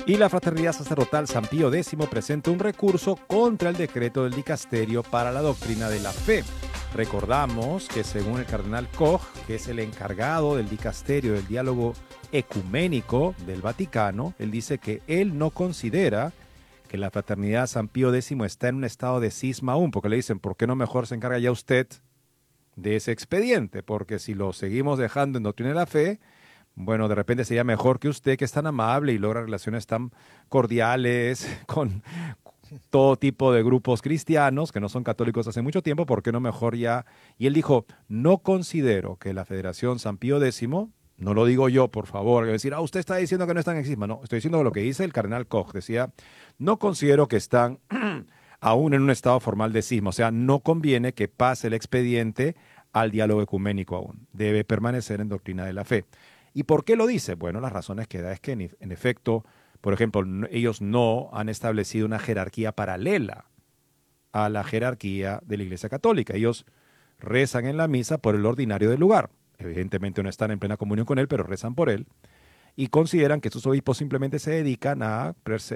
Y la Fraternidad Sacerdotal San Pío X presenta un recurso contra el decreto del dicasterio para la doctrina de la fe. Recordamos que según el cardenal Koch, que es el encargado del dicasterio del diálogo ecuménico del Vaticano, él dice que él no considera que la Fraternidad San Pío X está en un estado de cisma aún, porque le dicen, ¿por qué no mejor se encarga ya usted de ese expediente? Porque si lo seguimos dejando en doctrina de la fe, bueno, de repente sería mejor que usted, que es tan amable y logra relaciones tan cordiales con todo tipo de grupos cristianos que no son católicos hace mucho tiempo, ¿por qué no mejor ya? Y él dijo, no considero que la Federación San Pío X, no lo digo yo, por favor, decir, usted está diciendo que no están en cisma. No, estoy diciendo lo que dice el cardenal Koch. Decía, no considero que están aún en un estado formal de cisma. O sea, no conviene que pase el expediente al diálogo ecuménico aún. Debe permanecer en doctrina de la fe. ¿Y por qué lo dice? Bueno, las razones que da es que, en efecto, por ejemplo, ellos no han establecido una jerarquía paralela a la jerarquía de la Iglesia Católica. Ellos rezan en la misa por el ordinario del lugar. Evidentemente no están en plena comunión con él, pero rezan por él. Y consideran que estos obispos simplemente se dedican a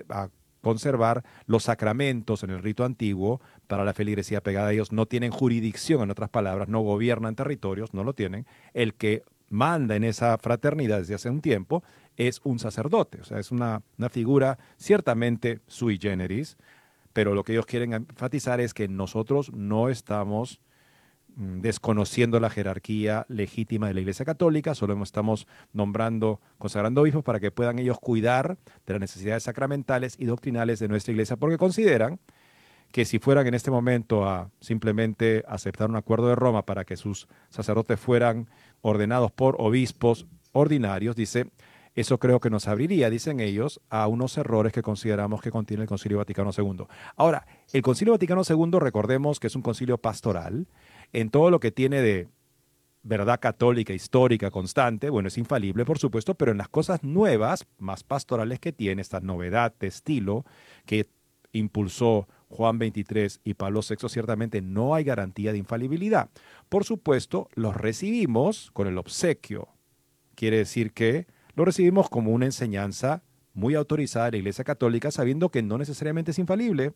conservar los sacramentos en el rito antiguo para la feligresía pegada a ellos. No tienen jurisdicción, en otras palabras, no gobiernan territorios, no lo tienen. El que manda en esa fraternidad desde hace un tiempo es un sacerdote. O sea, es una figura ciertamente sui generis, pero lo que ellos quieren enfatizar es que nosotros no estamos desconociendo la jerarquía legítima de la Iglesia Católica, solo estamos nombrando, consagrando obispos para que puedan ellos cuidar de las necesidades sacramentales y doctrinales de nuestra Iglesia, porque consideran que si fueran en este momento a simplemente aceptar un acuerdo de Roma para que sus sacerdotes fueran ordenados por obispos ordinarios, dice, eso creo que nos abriría, dicen ellos, a unos errores que consideramos que contiene el Concilio Vaticano II. Ahora, el Concilio Vaticano II, recordemos que es un concilio pastoral, en todo lo que tiene de verdad católica, histórica, constante, bueno, es infalible, por supuesto, pero en las cosas nuevas, más pastorales que tiene, esta novedad de estilo que impulsó Juan XXIII y Pablo VI, ciertamente no hay garantía de infalibilidad. Por supuesto, los recibimos con el obsequio. Quiere decir que lo recibimos como una enseñanza muy autorizada de la Iglesia Católica, sabiendo que no necesariamente es infalible.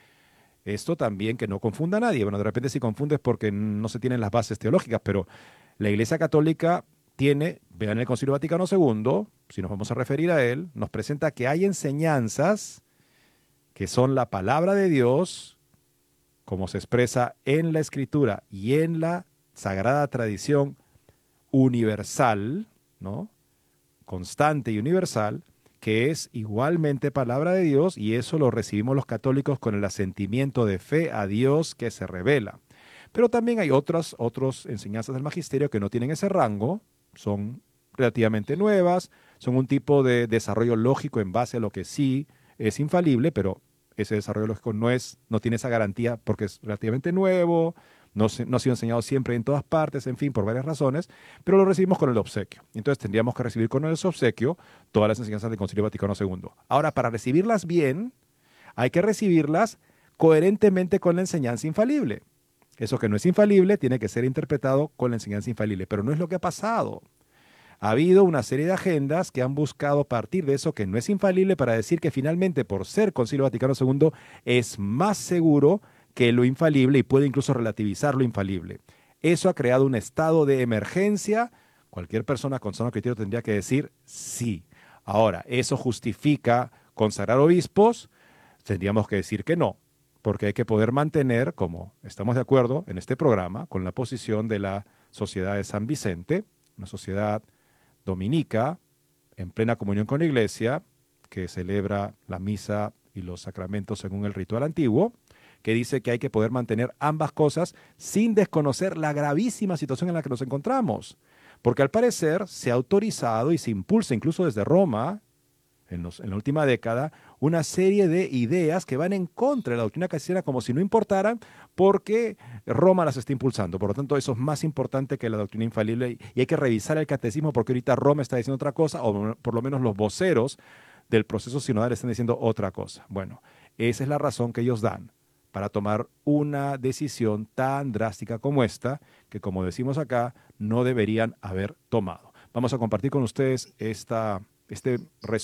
Esto también que no confunda a nadie. Bueno, de repente si confunde es porque no se tienen las bases teológicas, pero la Iglesia Católica tiene, vean el Concilio Vaticano II, si nos vamos a referir a él, nos presenta que hay enseñanzas que son la palabra de Dios, como se expresa en la Escritura y en la sagrada tradición universal, ¿no? Constante y universal, que es igualmente palabra de Dios, y eso lo recibimos los católicos con el asentimiento de fe a Dios que se revela. Pero también hay otras enseñanzas del magisterio que no tienen ese rango, son relativamente nuevas, son un tipo de desarrollo lógico en base a lo que sí es infalible, pero ese desarrollo lógico no tiene esa garantía porque es relativamente nuevo, no ha sido enseñado siempre en todas partes, en fin, por varias razones, pero lo recibimos con el obsequio. Entonces tendríamos que recibir con el obsequio todas las enseñanzas del Concilio Vaticano II. Ahora, para recibirlas bien, hay que recibirlas coherentemente con la enseñanza infalible. Eso que no es infalible tiene que ser interpretado con la enseñanza infalible, pero no es lo que ha pasado. Ha habido una serie de agendas que han buscado partir de eso que no es infalible para decir que finalmente, por ser Concilio Vaticano II, es más seguro que lo infalible y puede incluso relativizar lo infalible. Eso ha creado un estado de emergencia. Cualquier persona con sano criterio tendría que decir sí. Ahora, ¿eso justifica consagrar obispos? Tendríamos que decir que no, porque hay que poder mantener, como estamos de acuerdo en este programa, con la posición de la Sociedad de San Vicente, una sociedad dominica, en plena comunión con la Iglesia, que celebra la misa y los sacramentos según el ritual antiguo, que dice que hay que poder mantener ambas cosas sin desconocer la gravísima situación en la que nos encontramos. Porque al parecer se ha autorizado y se impulsa incluso desde Roma, en la última década, una serie de ideas que van en contra de la doctrina cristiana como si no importaran porque Roma las está impulsando. Por lo tanto, eso es más importante que la doctrina infalible y hay que revisar el catecismo porque ahorita Roma está diciendo otra cosa o por lo menos los voceros del proceso sinodal están diciendo otra cosa. Bueno, esa es la razón que ellos dan para tomar una decisión tan drástica como esta, que como decimos acá, no deberían haber tomado. Vamos a compartir con ustedes este resumen